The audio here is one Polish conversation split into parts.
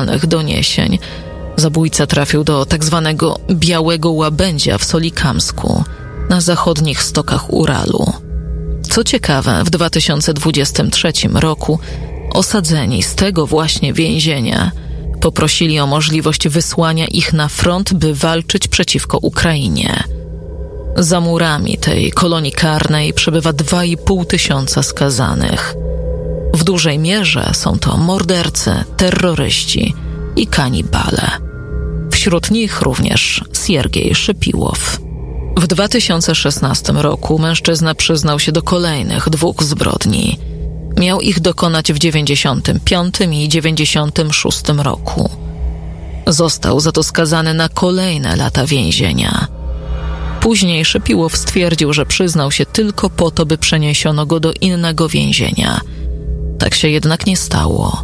oficjalnych doniesień zabójca trafił do tzw. Białego Łabędzia w Solikamsku, na zachodnich stokach Uralu. Co ciekawe, w 2023 roku osadzeni z tego właśnie więzienia poprosili o możliwość wysłania ich na front, by walczyć przeciwko Ukrainie. Za murami tej kolonii karnej przebywa 2,5 tysiąca skazanych. W dużej mierze są to mordercy, terroryści i kanibale. Wśród nich również Siergiej Szypiłow. W 2016 roku mężczyzna przyznał się do kolejnych 2 zbrodni. Miał ich dokonać w 95 i 96 roku. Został za to skazany na kolejne lata więzienia. Później Szypiłow stwierdził, że przyznał się tylko po to, by przeniesiono go do innego więzienia. Tak się jednak nie stało.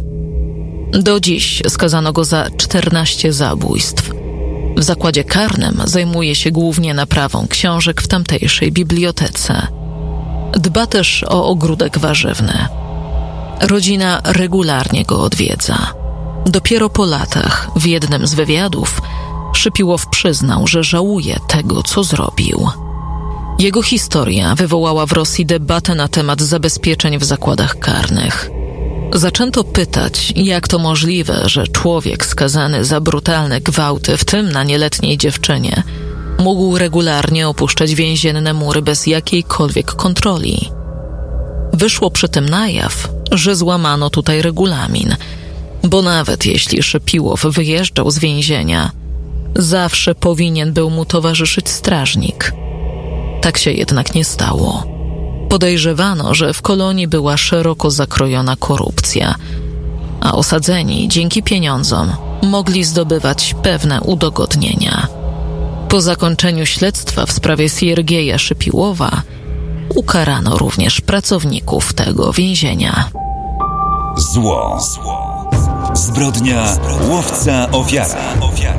Do dziś skazano go za 14 zabójstw. W zakładzie karnym zajmuje się głównie naprawą książek w tamtejszej bibliotece. Dba też o ogródek warzywny. Rodzina regularnie go odwiedza. Dopiero po latach, w jednym z wywiadów, Szypiłow przyznał, że żałuje tego, co zrobił. Jego historia wywołała w Rosji debatę na temat zabezpieczeń w zakładach karnych. Zaczęto pytać, jak to możliwe, że człowiek skazany za brutalne gwałty, w tym na nieletniej dziewczynie, mógł regularnie opuszczać więzienne mury bez jakiejkolwiek kontroli. Wyszło przy tym na jaw, że złamano tutaj regulamin, bo nawet jeśli Szypiłow wyjeżdżał z więzienia, zawsze powinien był mu towarzyszyć strażnik. Tak się jednak nie stało. Podejrzewano, że w kolonii była szeroko zakrojona korupcja, a osadzeni dzięki pieniądzom mogli zdobywać pewne udogodnienia. Po zakończeniu śledztwa w sprawie Siergieja Szypiłowa ukarano również pracowników tego więzienia. Zło. Zbrodnia, łowca, ofiara.